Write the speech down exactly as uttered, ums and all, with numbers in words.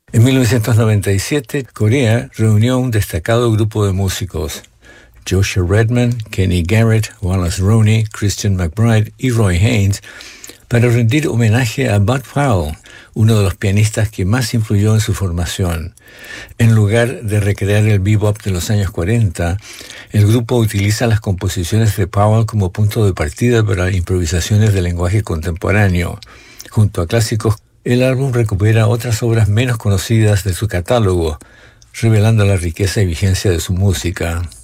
En mil novecientos noventa y siete, Corea reunió un destacado grupo de músicos: Joshua Redman, Kenny Garrett, Wallace Roney, Christian McBride y Roy Haynes, para rendir homenaje a Bud Powell, uno de los pianistas que más influyó en su formación. En lugar de recrear el bebop de los años cuarenta, el grupo utiliza las composiciones de Powell como punto de partida para improvisaciones de lenguaje contemporáneo. Junto a clásicos, el álbum recupera otras obras menos conocidas de su catálogo, revelando la riqueza y vigencia de su música.